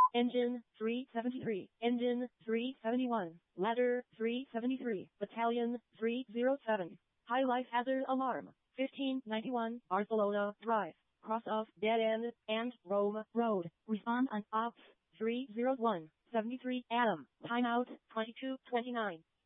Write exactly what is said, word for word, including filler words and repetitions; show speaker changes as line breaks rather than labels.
Engine three seventy-three, Engine three seventy-one, Ladder three seventy-three, Battalion three oh seven. High life hazard alarm. fifteen ninety-one, Barcelona Drive, cross of Dead End and Rome Road. Respond on Ops three oh one, seventy-three Adam. Timeout twenty-two twenty-nine.